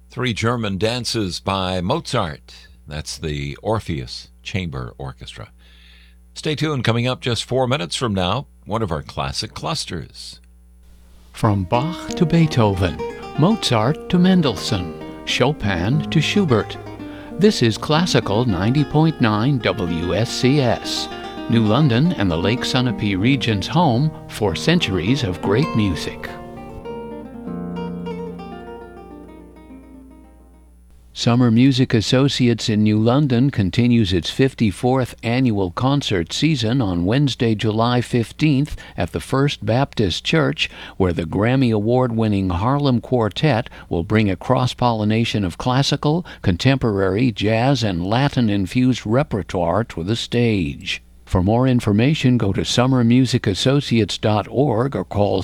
Three German dances by Mozart. That's the Orpheus Chamber Orchestra. Stay tuned. Coming up just 4 minutes from now, one of our classic clusters. From Bach to Beethoven, Mozart to Mendelssohn, Chopin to Schubert. This is Classical 90.9 WSCS, New London and the Lake Sunapee region's home for centuries of great music. Summer Music Associates in New London continues its 54th annual concert season on Wednesday, July 15th at the First Baptist Church, where the Grammy Award-winning Harlem Quartet will bring a cross-pollination of classical, contemporary, jazz, and Latin-infused repertoire to the stage. For more information, go to summermusicassociates.org or call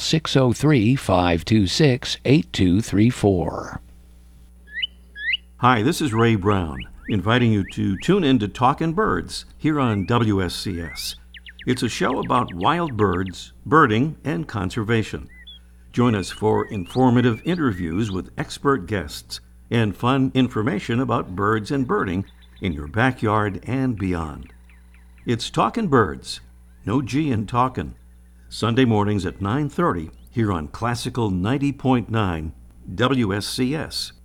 603-526-8234. Hi, this is Ray Brown, inviting you to tune in to Talkin' Birds here on WSCS. It's a show about wild birds, birding, and conservation. Join us for informative interviews with expert guests and fun information about birds and birding in your backyard and beyond. It's Talkin' Birds, no G in talkin', Sunday mornings at 9:30 here on Classical 90.9 WSCS.